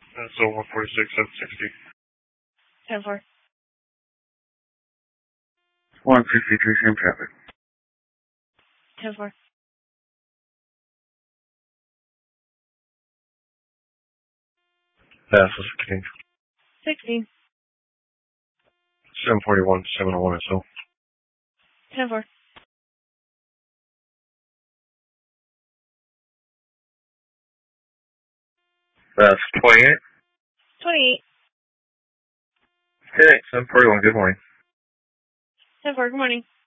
So 146, 760. 10-4. 163, same traffic. 10-4. Fast was 16. 16. 741, 701 SO. 10-4. That's 28. 28. Hey, 741, good morning. 10-4, good morning.